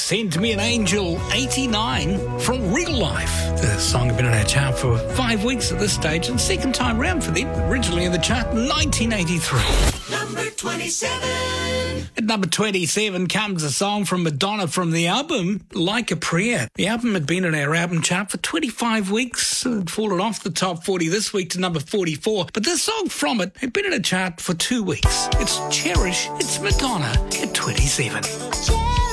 Send Me an Angel, 89, from Real Life. The song had been on our chart for 5 weeks at this stage, and second time round for them, originally in the chart in 1983. Number 27. At number 27 comes a song from Madonna from the album Like a Prayer. The album had been on our album chart for 25 weeks, had fallen off the top 40 this week to number 44, but this song from it had been in a chart for 2 weeks. It's Cherish, it's Madonna at 27.